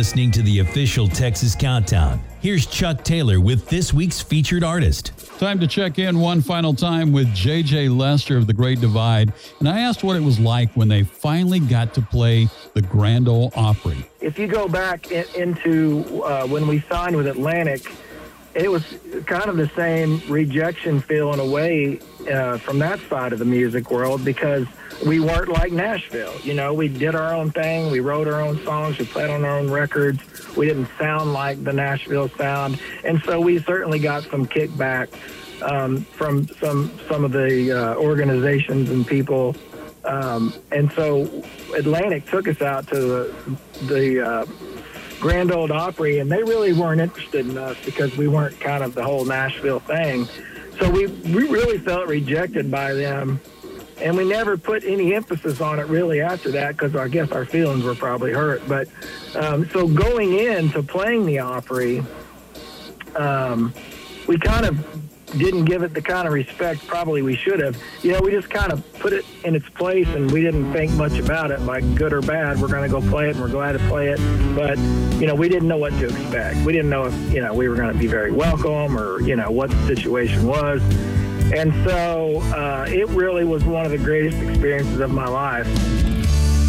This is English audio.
listening to the official Texas Countdown. Here's Chuck Taylor with this week's featured artist. Time to check in one final time with J.J. Lester of The Great Divide. And I asked what it was like when they finally got to play the Grand Ole Opry. If you go back into when we signed with Atlantic, it was kind of the same rejection feel in a way from that side of the music world, because we weren't like Nashville. You know, we did our own thing. We wrote our own songs. We played on our own records. We didn't sound like the Nashville sound. And so we certainly got some kickback from some of the organizations and people. And so Atlantic took us out to the Grand Ole Opry, and they really weren't interested in us because we weren't kind of the whole Nashville thing. So we really felt rejected by them, and we never put any emphasis on it really after that, because I guess our feelings were probably hurt. But so going into playing the Opry, we kind of didn't give it the kind of respect probably we should have. You know, we just kind of put it in its place, and we didn't think much about it, like good or bad. We're going to go play it, and we're glad to play it. But, you know, we didn't know what to expect. We didn't know if, you know, we were going to be very welcome or, you know, what the situation was. And so it really was one of the greatest experiences of my life.